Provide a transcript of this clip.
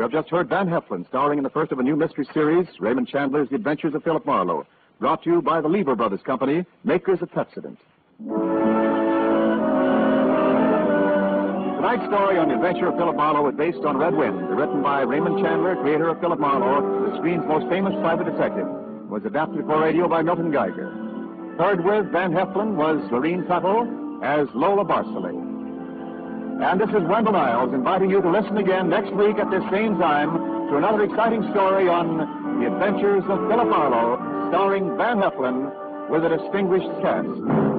You have just heard Van Heflin, starring in the first of a new mystery series, Raymond Chandler's The Adventures of Philip Marlowe, brought to you by the Lever Brothers Company, makers of Pepsodent. Tonight's story on The Adventure of Philip Marlowe is based on Red Wind, written by Raymond Chandler, creator of Philip Marlowe, the screen's most famous private detective. It was adapted for radio by Milton Geiger. Heard with Van Heflin was Lorene Tuttle as Lola Barcelay. And this is Wendell Niles inviting you to listen again next week at this same time to another exciting story on The Adventures of Philip Marlowe, starring Van Heflin with a distinguished cast.